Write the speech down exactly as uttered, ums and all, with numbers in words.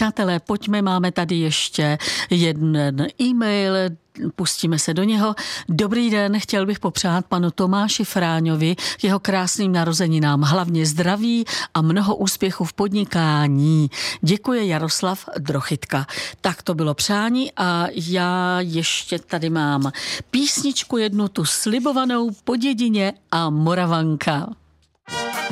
Přátelé, pojďme, máme tady ještě jeden e-mail, pustíme se do něho. Dobrý den, chtěl bych popřát panu Tomáši Fráňovi k jeho krásným narozeninám. Hlavně zdraví a mnoho úspěchů v podnikání. Děkuje Jaroslav Drochytka. Tak to bylo přání a já ještě tady mám písničku jednu, tu slibovanou Po dědině a Moravanka.